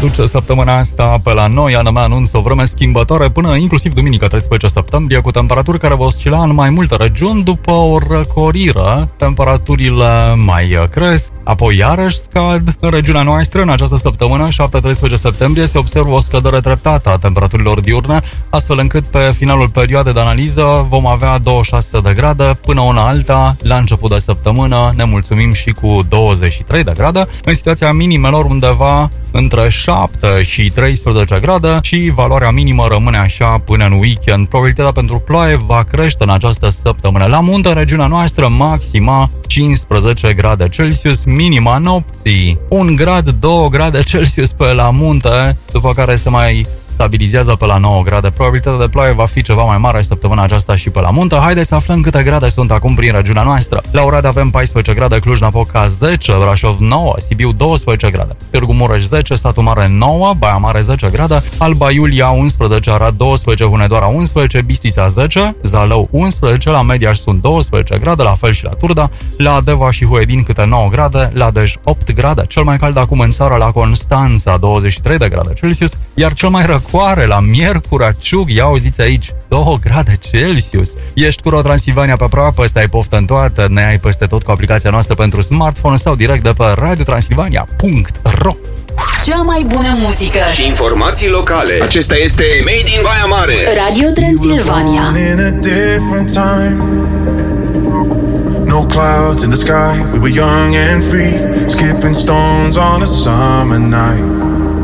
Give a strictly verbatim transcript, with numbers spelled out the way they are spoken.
aduce săptămâna asta pe la noi. Ana mea anunță o vreme schimbătoare până inclusiv duminică treisprezece septembrie, cu temperaturi care vor oscila în mai multe regiuni. După o răcorire, temperaturile mai cresc, apoi iarăși scad. În regiunea noastră, în această săptămână, șapte treisprezece septembrie, se observă o scădere treptată a temperaturilor diurne, astfel încât pe finalul perioadei de analiză vom avea douăzeci și șase de grade, până una alta, la început de săptămână, ne mulțumim și cu douăzeci și trei de grade. În situația minimelor undeva între șapte și treisprezece grade și valoarea minimă rămâne așa până în weekend. Probabilitatea pentru ploaie va crește în această săptămână. La munte, în regiunea noastră, maxima cincisprezece grade Celsius, minima nopții un grad, două grade Celsius pe la munte, după care se mai stabilizează pe la nouă grade. Probabilitatea de ploaie va fi ceva mai mare săptămâna aceasta și pe la munte. Haideți să aflăm câte grade sunt acum prin regiunea noastră. La Oradea avem paisprezece grade, Cluj-Napoca zece, Brașov nouă, Sibiu douăsprezece grade, Târgu Mureș zece, Satu Mare nouă, Baia Mare zece grade, Alba Iulia unsprezece, Arad doisprezece, Hunedoara unsprezece, Bistrița zece, Zalău unsprezece, la Mediaș sunt douăsprezece grade, la fel și la Turda, la Deva și Huedin câte nouă grade, la Dej opt grade, cel mai cald acum în țară la Constanța douăzeci și trei de grade Celsius, iar cel mai răcoare la Miercura Ciug, ia auziți aici, două grade Celsius. Ești cu Transilvania pe aproape, să ai poftă în toate, ne ai peste tot cu aplicația noastră pentru smartphone sau direct de pe radio transilvania punct ro. Cea mai bună muzică și informații locale. Acesta este Made in Baia Mare, Radio Transilvania. No clouds in the sky, we were young and free, skipping stones on a summer night.